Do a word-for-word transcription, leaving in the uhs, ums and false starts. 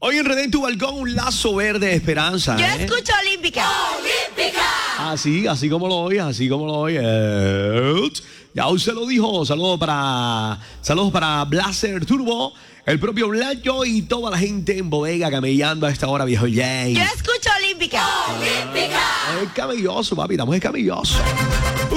Hoy enredé en tu balcón un lazo verde de esperanza. Yo ¿eh? escucho Olímpica. ¡Olímpica! Así, así como lo oyes, así como lo oyes. Ya usted lo dijo. Saludos para, saludos para Blazer Turbo, el propio Blanco y toda la gente en bodega camellando a esta hora, viejo Jay. Yo escucho Olímpica. ¡Olímpica! Es camelloso, papi, estamos escamellosos.